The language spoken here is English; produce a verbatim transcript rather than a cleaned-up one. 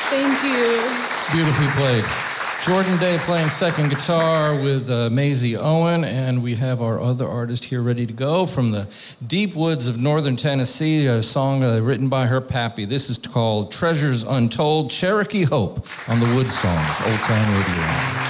Thank you. Beautifully played. Jordan Day playing second guitar with uh, Maisie Owen, and we have our other artist here ready to go from the deep woods of northern Tennessee, a song uh, written by her pappy. This is called Treasures Untold, Cherokee Hope on the Wood Songs, Old Time Radio.